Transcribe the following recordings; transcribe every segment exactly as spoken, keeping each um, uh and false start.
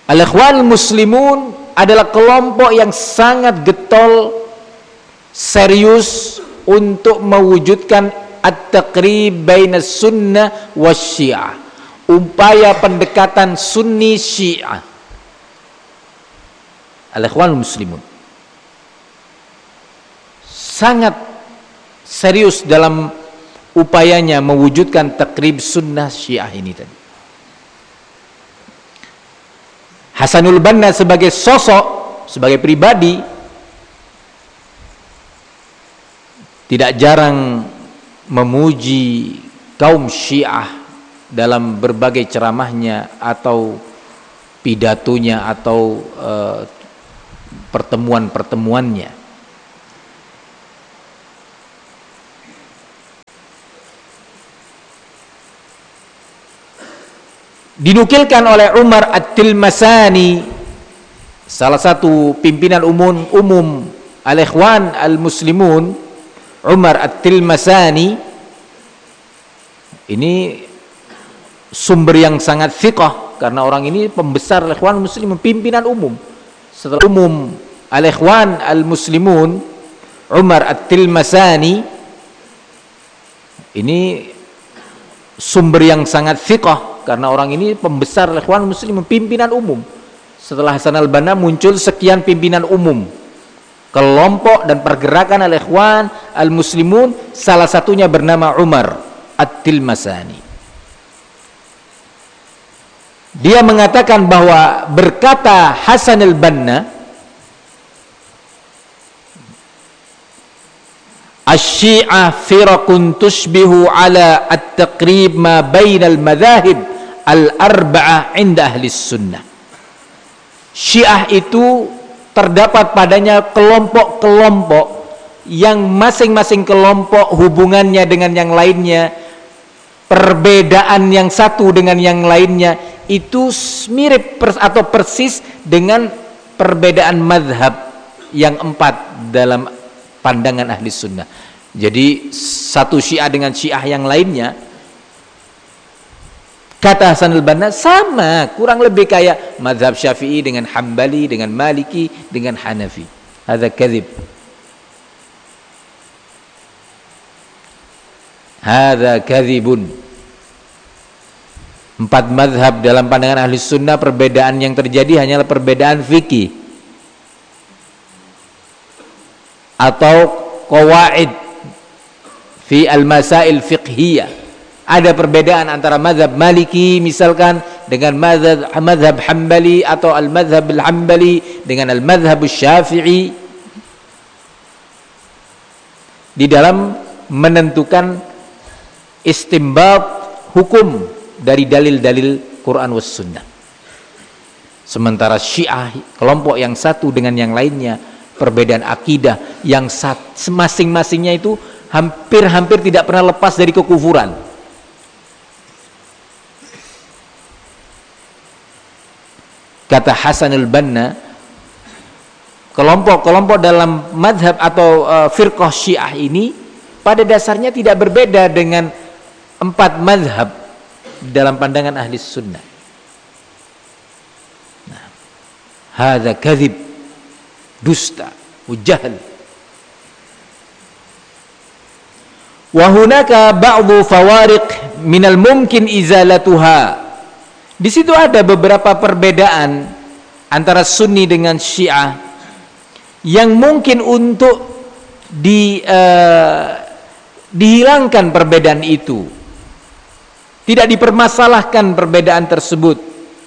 Al-Ikhwan Muslimun adalah kelompok yang sangat getol, serius untuk mewujudkan at-taqrib baina sunnah wa syiah, upaya pendekatan sunni syiah. Al-Ikhwan Muslimun sangat serius dalam upayanya mewujudkan takrib sunnah syiah ini tadi. Hasanul Banna sebagai sosok, sebagai pribadi, tidak jarang memuji kaum Syiah dalam berbagai ceramahnya atau pidatonya atau uh, pertemuan-pertemuannya. Dinukilkan oleh Umar At-Tilmasani, salah satu pimpinan umum umum Al-Ikhwan Al-Muslimun, Umar At-Tilmasani ini sumber yang sangat thiqah, karena orang ini pembesar Al-Ikhwan Muslimun, pimpinan umum setelah umum Al-Ikhwan Al-Muslimun. Umar At-Tilmasani ini sumber yang sangat thiqah, karena orang ini pembesar Ikhwan Muslimin, pimpinan umum. Setelah Hasan al-Banna muncul sekian pimpinan umum, kelompok dan pergerakan al-Ikhwan al-Muslimun, salah satunya bernama Umar At-Tilmasani. Dia mengatakan bahwa berkata Hasan al-Banna, Asy-Syi'ah firaqun tushbihu ala at-taqrib ma bainal madhahib al-arba'ah inda ahli sunnah. Syiah itu terdapat padanya kelompok-kelompok yang masing-masing kelompok hubungannya dengan yang lainnya, perbedaan yang satu dengan yang lainnya itu mirip pers atau persis dengan perbedaan madhab yang empat dalam pandangan ahli sunnah. Jadi satu Syiah dengan Syiah yang lainnya, kata Hasan al-Banna, sama, kurang lebih kayak mazhab Syafi'i dengan Hambali, dengan Maliki, dengan Hanafi. Hadza kadzib. Hadza kadzibun. Empat mazhab dalam pandangan ahli sunnah, perbedaan yang terjadi hanyalah perbedaan fikih atau qawaid fi al-masail fiqhiyah. Ada perbedaan antara mazhab Maliki misalkan dengan mazhab mazhab Hambali, atau al-mazhab al-Hambali dengan al-mazhab Syafi'i di dalam menentukan istinbat hukum dari dalil-dalil Quran was sunnah. Sementara Syiah, kelompok yang satu dengan yang lainnya, perbedaan akidah yang masing-masingnya itu hampir-hampir tidak pernah lepas dari kekufuran. Kata Hasan al-Banna, kelompok-kelompok dalam madhab atau uh, firqah Syiah ini pada dasarnya tidak berbeda dengan empat madhab dalam pandangan ahli sunnah. Nah, hadza kadzib, dusta, ujahl. Wa hunaka ba'dhu fawariq minal mumkin izalatuha. Di situ ada beberapa perbedaan antara Sunni dengan Syiah yang mungkin untuk di uh, dihilangkan perbedaan itu, tidak dipermasalahkan perbedaan tersebut.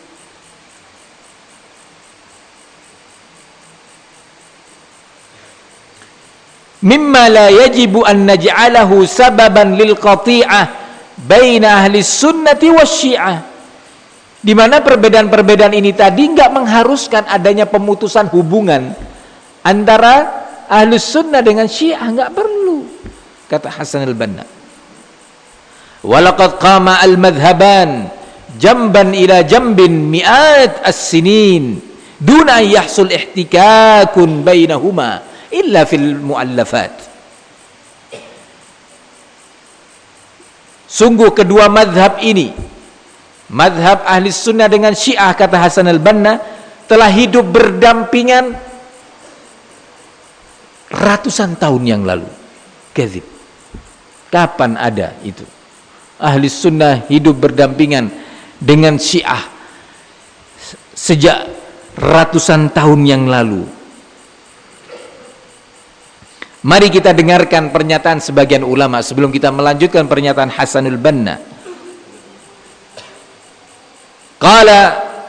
Mimma la yajibu an naj'alahu sababan lil qati'ah baina ahli sunnati wasyi'ah, di mana perbedaan-perbedaan ini tadi enggak mengharuskan adanya pemutusan hubungan antara ahli sunnah dengan Syiah, enggak perlu, kata Hasan al-Banna. Walaqad qama al-madhhaban jamban ila jambin mi'at as-sinin duna yahsul ihtikakun bainahuma illa fil muallafat. Sungguh kedua madhab ini Madhab ahli sunnah dengan Syiah, kata Hasan al-Banna, telah hidup berdampingan ratusan tahun yang lalu. Kadzib. Kapan ada itu? Ahli sunnah hidup berdampingan dengan Syiah sejak ratusan tahun yang lalu. Mari kita dengarkan pernyataan sebagian ulama sebelum kita melanjutkan pernyataan Hasanul Banna. Qala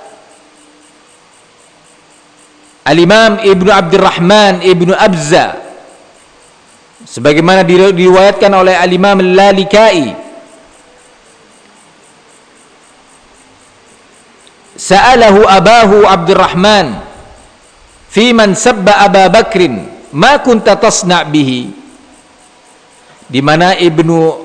Al-Imam Ibnu Abdurrahman Ibnu Abza, sebagaimana diriwayatkan oleh Al-Imam Al-Lalikai, sa'alahu abahu Abdurrahman fi man sabba Aba Bakrin ma kunta tasna' bihi, di mana Ibnu